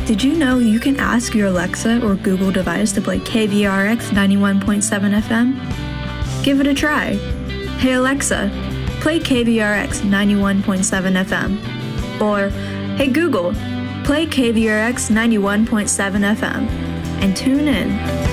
Did you know you can ask your Alexa or Google device to play KVRX 91.7 FM? Give it a try. Hey Alexa, play KVRX 91.7 FM. Or, hey Google, play KVRX 91.7 FM. And tune in.